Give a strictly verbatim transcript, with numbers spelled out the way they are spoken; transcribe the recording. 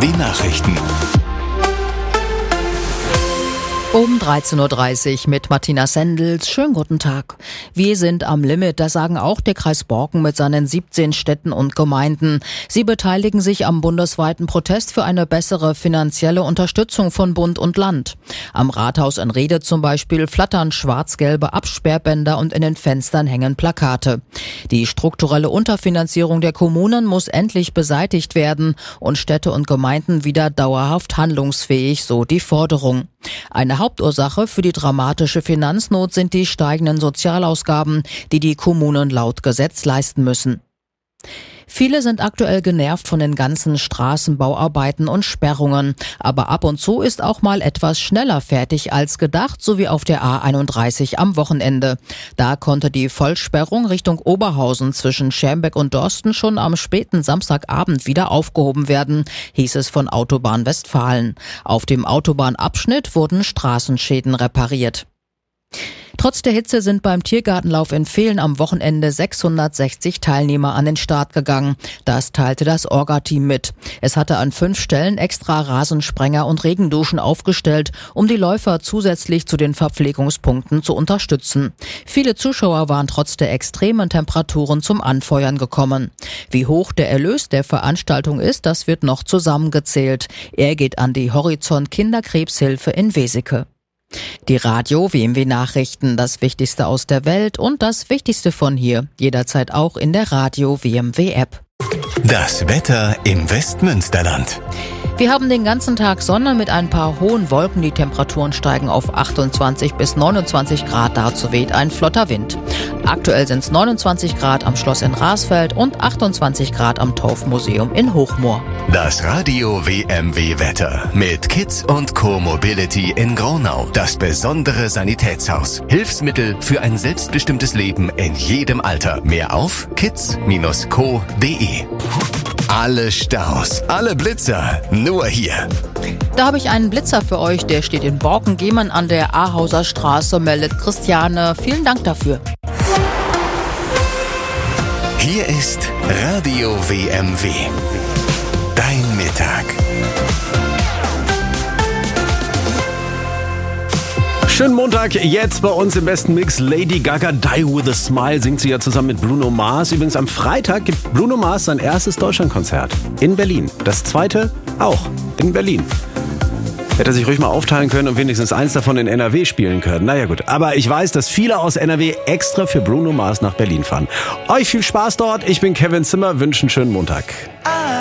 W Nachrichten. Um dreizehn Uhr dreißig mit Martina Sendels. Schönen guten Tag. Wir sind am Limit, das sagen auch der Kreis Borken mit seinen siebzehn Städten und Gemeinden. Sie beteiligen sich am bundesweiten Protest für eine bessere finanzielle Unterstützung von Bund und Land. Am Rathaus in Rhede zum Beispiel flattern schwarz-gelbe Absperrbänder und in den Fenstern hängen Plakate. Die strukturelle Unterfinanzierung der Kommunen muss endlich beseitigt werden und Städte und Gemeinden wieder dauerhaft handlungsfähig, so die Forderung. Eine Hauptursache für die dramatische Finanznot sind die steigenden Sozialausgaben, die die Kommunen laut Gesetz leisten müssen. Viele sind aktuell genervt von den ganzen Straßenbauarbeiten und Sperrungen. Aber ab und zu ist auch mal etwas schneller fertig als gedacht, so wie auf der A einunddreißig am Wochenende. Da konnte die Vollsperrung Richtung Oberhausen zwischen Schermbeck und Dorsten schon am späten Samstagabend wieder aufgehoben werden, hieß es von Autobahn Westfalen. Auf dem Autobahnabschnitt wurden Straßenschäden repariert. Trotz der Hitze sind beim Tiergartenlauf in Vehlen am Wochenende sechshundertsechzig Teilnehmer an den Start gegangen. Das teilte das Orga-Team mit. Es hatte an fünf Stellen extra Rasensprenger und Regenduschen aufgestellt, um die Läufer zusätzlich zu den Verpflegungspunkten zu unterstützen. Viele Zuschauer waren trotz der extremen Temperaturen zum Anfeuern gekommen. Wie hoch der Erlös der Veranstaltung ist, das wird noch zusammengezählt. Er geht an die Horizont Kinderkrebshilfe in Weseke. Die Radio W M W Nachrichten, das Wichtigste aus der Welt und das Wichtigste von hier, jederzeit auch in der Radio W M W App. Das Wetter im Westmünsterland. Wir haben den ganzen Tag Sonne mit ein paar hohen Wolken. Die Temperaturen steigen auf achtundzwanzig bis neunundzwanzig Grad. Dazu weht ein flotter Wind. Aktuell sind es neunundzwanzig Grad am Schloss in Rasfeld und achtundzwanzig Grad am Taufmuseum in Hochmoor. Das Radio W M W Wetter mit Kids und Co Mobility in Gronau. Das besondere Sanitätshaus. Hilfsmittel für ein selbstbestimmtes Leben in jedem Alter. Mehr auf kids Bindestrich co Punkt de. Alle Staus, alle Blitzer, nur hier. Da habe ich einen Blitzer für euch, der steht in Borken-Gehmen an der Ahauser Straße, meldet Christiane. Vielen Dank dafür. Hier ist Radio W M W. Dein Mittag. Schönen Montag, jetzt bei uns im besten Mix. Lady Gaga, Die With A Smile, singt sie ja zusammen mit Bruno Mars. Übrigens am Freitag gibt Bruno Mars sein erstes Deutschlandkonzert in Berlin. Das zweite auch in Berlin. Hätte er sich ruhig mal aufteilen können und wenigstens eins davon in N R W spielen können. Naja gut, aber ich weiß, dass viele aus N R W extra für Bruno Mars nach Berlin fahren. Euch viel Spaß dort, ich bin Kevin Zimmer, wünsche einen schönen Montag.